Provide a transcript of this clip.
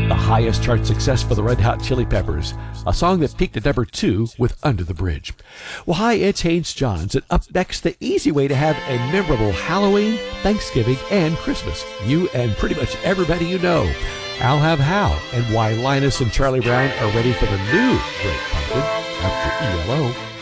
the highest chart success for the Red Hot Chili Peppers, a song that peaked at number 2 with Under the Bridge. Well, hi, it's Haynes Johns, and up next, the easy way to have a memorable Halloween, Thanksgiving, and Christmas. You and pretty much everybody you know. I'll Have How, and why Linus and Charlie Brown are ready for the new Great Pumpkin after ELO.